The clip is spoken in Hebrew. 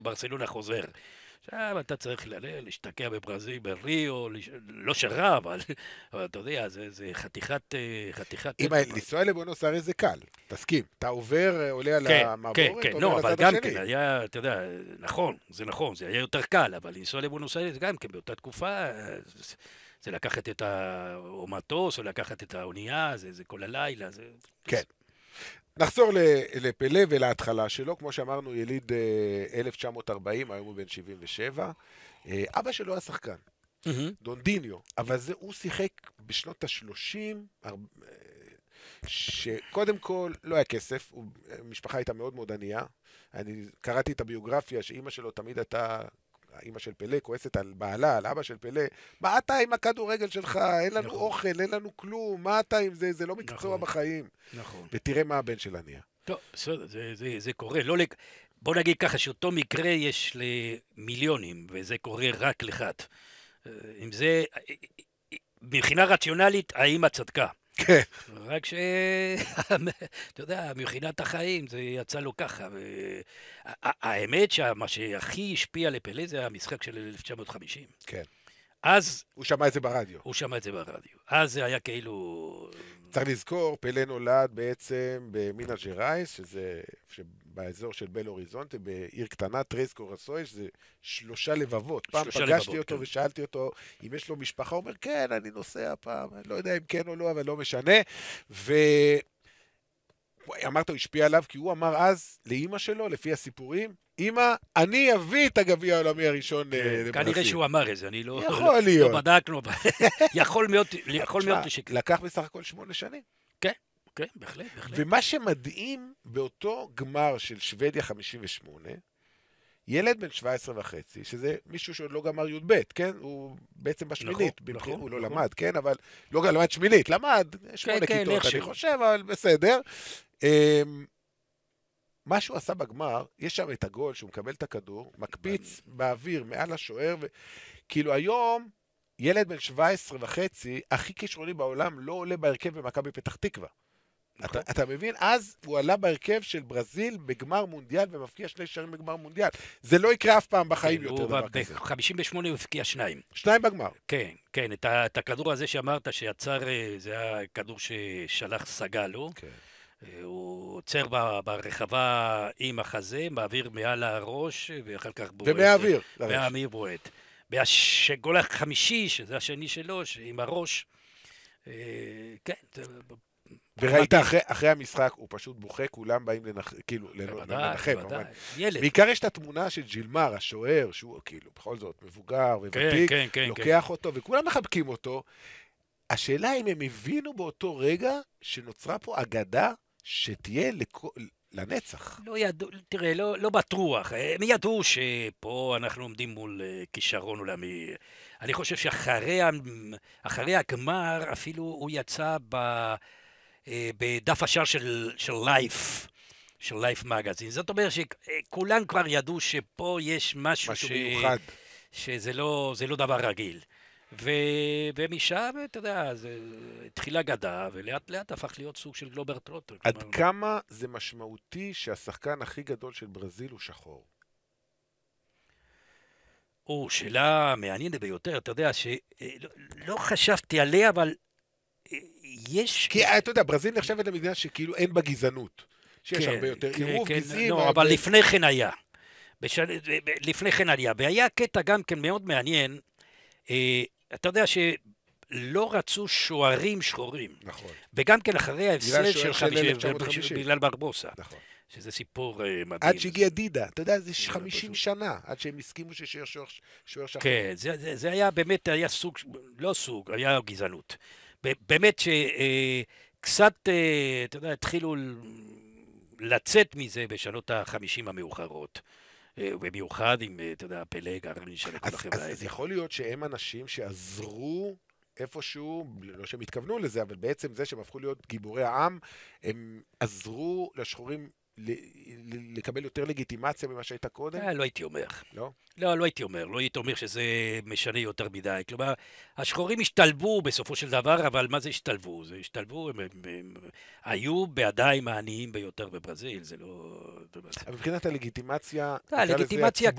ברצלונה חוזר. עכשיו אתה צריך להשתקע בברזיל, בריו, לא שרע, אבל אתה יודע, זה חתיכת אם לנסוע לבואנוס איירס זה קל, תסכים. אתה עובר, עולה על כן, כן, המעבורת, כן, עובר לא, אבל לצד גם השני. כן היה, אתה יודע, נכון, זה היה יותר קל, אבל לנסוע לבואנוס איירס גם כן באותה תקופה, זה לקחת את או מטוס, או לקחת את האונייה, זה כל הלילה, זה... כן. נחזור לפלה ולהתחלה שלו, כמו שאמרנו, יליד 1940, היום הוא בן 77. אבא שלו היה שחקן, דונדיניו, אבל הוא שיחק בשנות ה-30, שקודם כל לא היה כסף, המשפחה הייתה מאוד מאוד ענייה. אני קראתי את הביוגרפיה שאימא שלו תמיד הייתה, אימא של פלה כועסת על בעלה, על אבא של פלה, מה אתה עם הכדורגל שלך, אין לנו אוכל, אין לנו כלום, מה אתה עם זה, זה לא מקצוע בחיים. נכון. ותראה מה הבן שלה נהיה. טוב, בסדר, זה קורה. בוא נגיד ככה, שאותו מקרה יש למיליונים, וזה קורה רק לאחד. אם זה, מבחינה רציונלית, האמא צדקה. כן. רק אתה יודע, מבחינת החיים זה יצא לו ככה. האמת שמה שהכי השפיע לפלה זה המשחק של 1950. כן. אז... הוא שמע את זה ברדיו. אז זה היה כאילו... צריך לזכור, פלה נולד בעצם במינה ג'רייס, שזה באזור של בל אוריזונטה, בעיר קטנה, טרייס קורסוי, שזה 3 לבבות. פעם פגשתי אותו ושאלתי אותו אם יש לו משפחה, הוא אומר, כן, אני נוסע פעם, אני לא יודע אם כן או לא, אבל לא משנה. אמרת, הוא השפיע עליו, כי הוא אמר אז לאמא שלו, לפי הסיפורים, אמא, אני אביא את הגביע העולמי הראשון לברזיל. כנראה שהוא אמר את זה, אני לא בדקנו, יכול מאוד לשקר. לקח בסך הכל 8 שנים. כן, כן, בהחלט. ומה שמדהים באותו גמר של שוודיה 58, ילד בן 17 וחצי, שזה מישהו שעוד לא גמר י"ב, כן? הוא בעצם בשמינית, הוא לא למד, כן? אבל לא למד שמינית, למד 8 כיתות, אני חושב, אבל בסדר. מה שהוא עשה בגמר, יש שם את הגול שהוא מקבל את הכדור, מקפיץ באוויר מעל השוער, וכאילו היום, ילד בן 17 וחצי, הכי כישרוני בעולם, לא עולה בהרכב במכבי פתח תקווה. אתה מבין? אז הוא עלה בהרכב של ברזיל בגמר מונדיאל, ומפקיע 2 שערים בגמר מונדיאל. זה לא יקרה אף פעם בחיים יותר דבר כזה. ב-58 הוא הפקיע 2. 2 בגמר. כן, את הכדור הזה שאמרת שיצר, זה היה כדור ששלח סגלו. כן. הוא עוצר ברחבה עם החזה, מעביר מעל הראש, ואחר כך בועט. ומהאוויר בועט. והגול החמישי, שזה השני שלו, עם הראש, כן. וראית אחרי המשחק, הוא פשוט בוכה, כולם באים לנחם. ילד. בעיקר יש את התמונה של ג'ילמר, השוער, שהוא כאילו בכל זאת מבוגר וותיק, לוקח אותו, וכולם מחבקים אותו. השאלה אם הם הבינו באותו רגע שנוצרה פה אגדה שתהיה לנצח. לא ידעו, תראה, לא בטוח. הם ידעו שפה אנחנו עומדים מול כישרון עולמי. אני חושב שאחרי הגמר אפילו הוא יצא בדף השער של לייף. של לייף מגזין. זאת אומרת שכולם כבר ידעו שפה יש משהו מיוחד. שזה לא דבר רגיל. ומשם, אתה יודע, התחילה גדה, ולאט לאט הפך להיות סוג של גלובר טרוטר. עד כמה זה משמעותי שהשחקן הכי גדול של ברזיל הוא שחור? שאלה מעניינת ביותר, אתה יודע, שלא חשבתי עליה, אבל יש... כי אתה יודע, ברזיל נחשבת למדינה שכאילו אין בה גזענות. שיש הרבה יותר עירוב גזעים. לא, אבל לפני כן היה. לפני כן היה. והיה קטע גם כן מאוד מעניין, אתה יודע שלא רצו שוערים שחורים. נכון. וגם כן אחרי ההפסד של 1950, בגלל ברבוסה. נכון. שזה סיפור מדהים. עד שהגיע דידה, אתה יודע, זה 50 שנה, עד שהם הסכימו ששוער שחור. כן, זה היה באמת, היה סוג, לא סוג, היה גזענות. באמת שקצת, אתה יודע, התחילו לצאת מזה בשנות ה-50 המאוחרות. במיוחד עם, אתה יודע, פלג, הרמין של כל החברה. אז יכול להיות שהם אנשים שעזרו איפשהו, לא שהם התכוונו לזה, אבל בעצם זה שהם הפכו להיות גיבורי העם, הם עזרו לשחורים לקבל יותר לגיטימציה ממה שהייתה קודם? לא הייתי אומר. לא? לא הייתי אומר. לא הייתי אומר שזה משנה יותר מדי. כלומר, השחורים השתלבו בסופו של דבר, אבל מה זה השתלבו? זה השתלבו, הם היו בידיים העניים ביותר בברזיל, זה לא... מבחינת הלגיטימציה, הלגיטימציה